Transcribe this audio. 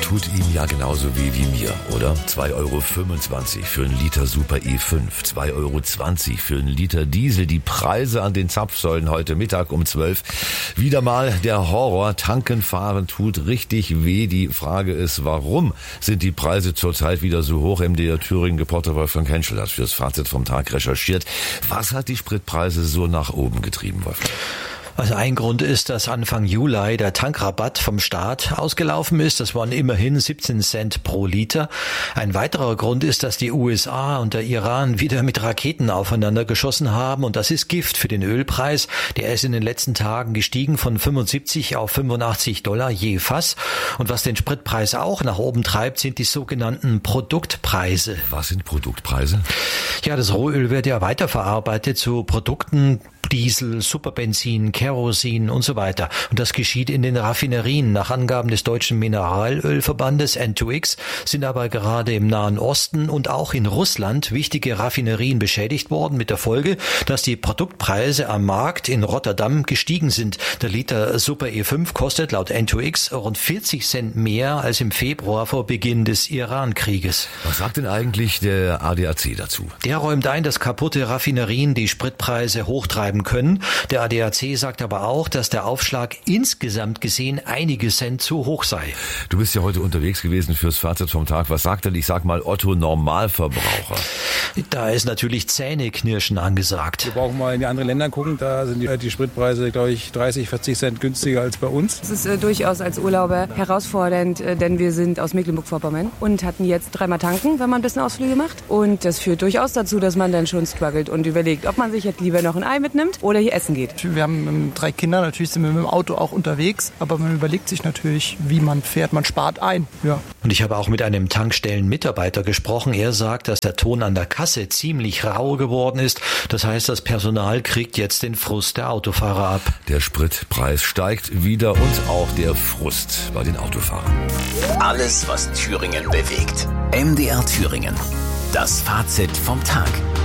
tut ihm ja genauso weh wie mir, oder? 2,25 Euro für einen Liter Super E5, 2,20 Euro für einen Liter Diesel. Die Preise an den Zapfsäulen heute Mittag um 12. Wieder mal der Horror. Tanken, fahren tut richtig weh. Die Frage ist, warum sind die Preise zurzeit wieder so hoch? MDR Thüringen-Reporter Wolfgang Henschel hat fürs Fazit vom Tag recherchiert. Was hat die Spritpreise so nach oben getrieben, Wolfgang? Also ein Grund ist, dass Anfang Juli der Tankrabatt vom Staat ausgelaufen ist. Das waren immerhin 17 Cent pro Liter. Ein weiterer Grund ist, dass die USA und der Iran wieder mit Raketen aufeinander geschossen haben. Und das ist Gift für den Ölpreis. Der ist in den letzten Tagen gestiegen von 75 auf $85 je Fass. Und was den Spritpreis auch nach oben treibt, sind die sogenannten Produktpreise. Was sind Produktpreise? Ja, das Rohöl wird ja weiterverarbeitet zu Produkten, Diesel, Superbenzin, Kerosin und so weiter. Und das geschieht in den Raffinerien. Nach Angaben des Deutschen Mineralölverbandes N2X sind aber gerade im Nahen Osten und auch in Russland wichtige Raffinerien beschädigt worden, mit der Folge, dass die Produktpreise am Markt in Rotterdam gestiegen sind. Der Liter Super E5 kostet laut N2X rund 40 Cent mehr als im Februar vor Beginn des Iran-Krieges. Was sagt denn eigentlich der ADAC dazu? Der räumt ein, dass kaputte Raffinerien die Spritpreise hochtreiben können. Der ADAC sagt aber auch, dass der Aufschlag insgesamt gesehen einige Cent zu hoch sei. Du bist ja heute unterwegs gewesen fürs Fazit vom Tag. Was sagt denn, ich sag mal, Otto Normalverbraucher? Da ist natürlich Zähneknirschen angesagt. Wir brauchen mal in die anderen Länder gucken. Da sind die Spritpreise, glaube ich, 30, 40 Cent günstiger als bei uns. Es ist durchaus als Urlauber herausfordernd, denn wir sind aus Mecklenburg-Vorpommern und hatten jetzt 3-mal tanken, wenn man ein bisschen Ausflüge macht. Und das führt durchaus dazu, dass man dann schon struggelt und überlegt, ob man sich jetzt lieber noch ein Ei mitnimmt oder hier essen geht. Wir haben 3 Kinder, natürlich sind wir mit dem Auto auch unterwegs, aber man überlegt sich natürlich, wie man fährt, man spart ein. Ja. Und ich habe auch mit einem Tankstellenmitarbeiter gesprochen. Er sagt, dass der Ton an der Kasse ziemlich rau geworden ist. Das heißt, das Personal kriegt jetzt den Frust der Autofahrer ab. Der Spritpreis steigt wieder und auch der Frust bei den Autofahrern. Alles, was Thüringen bewegt. MDR Thüringen. Das Fazit vom Tag.